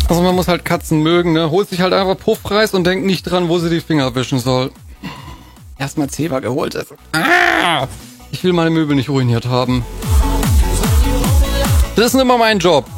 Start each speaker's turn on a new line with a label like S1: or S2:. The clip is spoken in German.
S1: Also man muss halt Katzen mögen, ne? Holt sich halt einfach Puffreis und denkt nicht dran, wo sie die Finger wischen soll. Erstmal Zewa geholt ist. Ich will meine Möbel nicht ruiniert haben. Das ist immer mein Job.